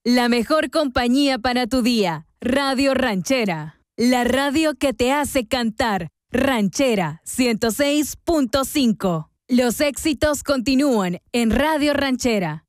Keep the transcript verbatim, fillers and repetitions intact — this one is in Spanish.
La mejor compañía para tu día. Radio Ranchera. La radio que te hace cantar. Ranchera ciento seis punto cinco. Los éxitos continúan en Radio Ranchera.